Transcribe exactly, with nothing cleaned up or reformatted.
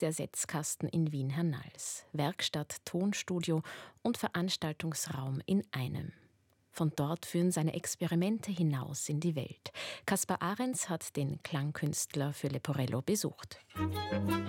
der Setzkasten in Wien-Hernals. Werkstatt, Tonstudio und Veranstaltungsraum in einem. Von dort führen seine Experimente hinaus in die Welt. Caspar Arens hat den Klangkünstler für Leporello besucht.